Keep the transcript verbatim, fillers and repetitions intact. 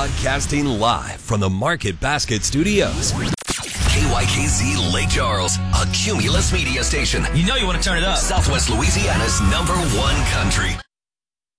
Broadcasting live from the Market Basket Studios. K Y K Z Lake Charles, a Cumulus media station. You know you want to turn it up. Southwest Louisiana's number one country.